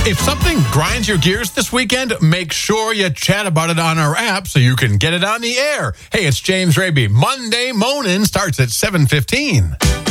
If something grinds your gears this weekend, make sure you chat about it on our app so you can get it on the air. Hey, it's James Raby. Monday Moanin' starts at 7:15.